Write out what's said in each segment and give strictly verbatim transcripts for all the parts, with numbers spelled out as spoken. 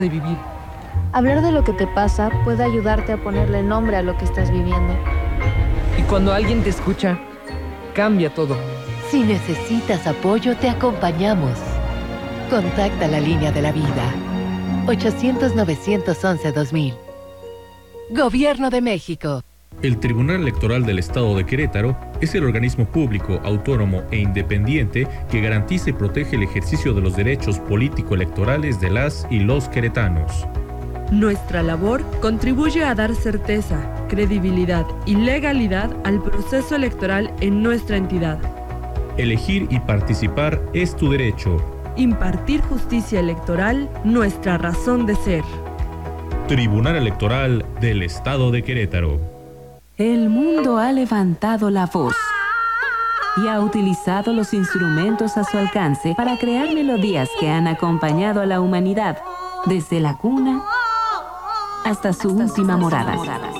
de vivir. Hablar de lo que te pasa puede ayudarte a ponerle nombre a lo que estás viviendo. Y cuando alguien te escucha, cambia todo. Si necesitas apoyo, te acompañamos. Contacta la línea de la vida. ochocientos, novecientos once, dos mil. Gobierno de México. El Tribunal Electoral del Estado de Querétaro es el organismo público, autónomo e independiente que garantiza y protege el ejercicio de los derechos político-electorales de las y los queretanos. Nuestra labor contribuye a dar certeza, credibilidad y legalidad al proceso electoral en nuestra entidad. Elegir y participar es tu derecho. Impartir justicia electoral, nuestra razón de ser. Tribunal Electoral del Estado de Querétaro. El mundo ha levantado la voz y ha utilizado los instrumentos a su alcance para crear melodías que han acompañado a la humanidad desde la cuna hasta su última morada.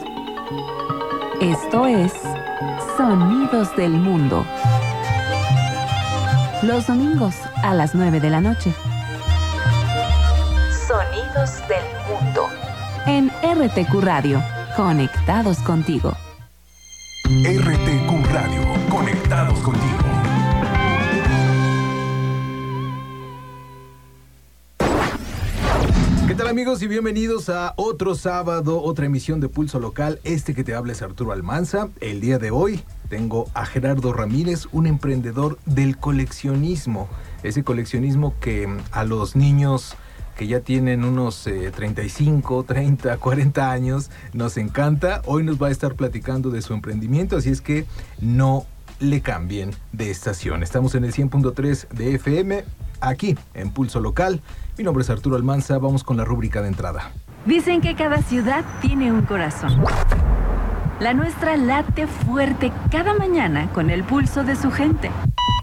Esto es Sonidos del Mundo. Los domingos a las nueve de la noche. Sonidos del Mundo. En R T Q Radio, conectados contigo. R T Q Radio, conectados contigo. ¿Qué tal, amigos? Y bienvenidos a otro sábado, otra emisión de Pulso Local. Este que te habla es Arturo Almanza. El día de hoy tengo a Gerardo Ramírez, un emprendedor del coleccionismo. Ese coleccionismo que a los niños que ya tienen unos eh, treinta y cinco, treinta, cuarenta años, nos encanta. Hoy nos va a estar platicando de su emprendimiento, así es que no le cambien de estación. Estamos en el cien punto tres de F M, aquí en Pulso Local. Mi nombre es Arturo Almanza, vamos con la rúbrica de entrada. Dicen que cada ciudad tiene un corazón. La nuestra late fuerte cada mañana con el pulso de su gente.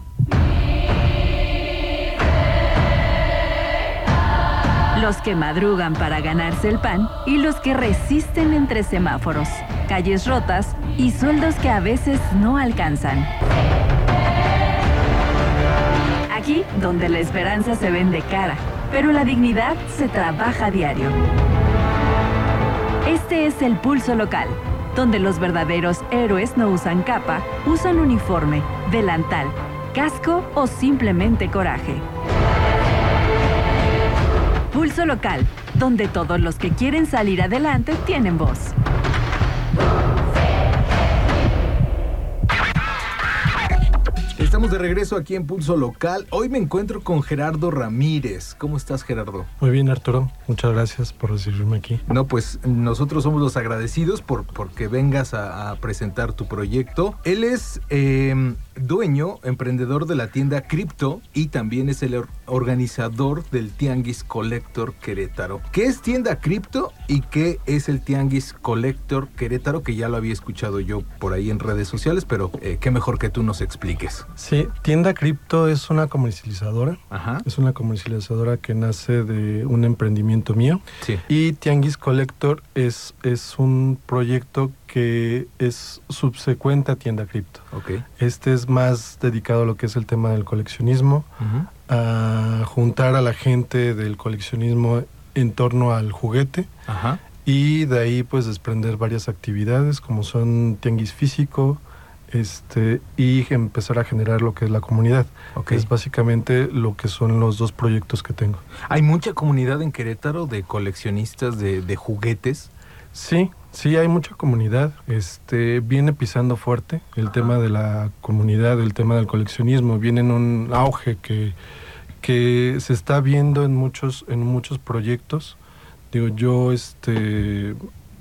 Los que madrugan para ganarse el pan y los que resisten entre semáforos, calles rotas y sueldos que a veces no alcanzan. Aquí, donde la esperanza se vende cara, pero la dignidad se trabaja a diario. Este es el Pulso Local, donde los verdaderos héroes no usan capa, usan uniforme, delantal, casco o simplemente coraje. Pulso Local, donde todos los que quieren salir adelante tienen voz. Estamos de regreso aquí en Pulso Local. Hoy me encuentro con Gerardo Ramírez. ¿Cómo estás, Gerardo? Muy bien, Arturo. Muchas gracias por recibirme aquí. No, pues nosotros somos los agradecidos por porque vengas a, a presentar tu proyecto. Él es eh, dueño, emprendedor de la tienda Cripto y también es el or- organizador del Tianguis Collector Querétaro. ¿Qué es tienda Cripto y qué es el Tianguis Collector Querétaro? Que ya lo había escuchado yo por ahí en redes sociales, pero eh, qué mejor que tú nos expliques. Sí, Tienda Cripto es una comercializadora. Ajá. Es una comercializadora que nace de un emprendimiento mío. Sí. Y Tianguis Collector es, es un proyecto que es subsecuente a Tienda Cripto. Ok. Este es más dedicado a lo que es el tema del coleccionismo, Uh-huh. a juntar a la gente del coleccionismo en torno al juguete. Ajá. Y de ahí pues desprender varias actividades como son tianguis físico, este y empezar a generar lo que es la comunidad. Okay. Es básicamente lo que son los dos proyectos que tengo. ¿Hay mucha comunidad en Querétaro de coleccionistas de, de juguetes? Sí, sí hay mucha comunidad. Este viene pisando fuerte el Ajá. tema de la comunidad, el tema del coleccionismo. Viene en un auge que, que se está viendo en muchos, en muchos proyectos. Digo, yo este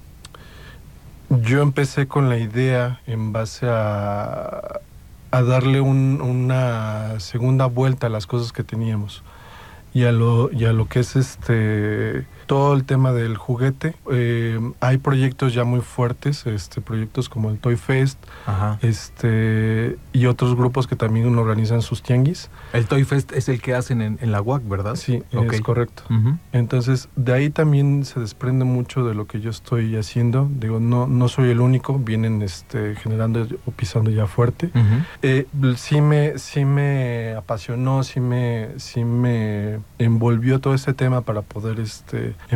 yo empecé con la idea en base a, a darle un, una segunda vuelta a las cosas que teníamos y a lo, y a lo que es este todo el tema del juguete. Eh, hay proyectos ya muy fuertes, este proyectos como el Toy Fest. Ajá. este y otros grupos que también organizan sus tianguis. El Toy Fest es el que hacen en, en la U A C, ¿verdad? Sí, Ok. es correcto. Uh-huh. Entonces, de ahí también se desprende mucho de lo que yo estoy haciendo. Digo, no, no soy el único, vienen este, generando o pisando ya fuerte. Uh-huh. Eh, sí me, sí me apasionó, sí me, sí me envolvió todo ese tema para poder este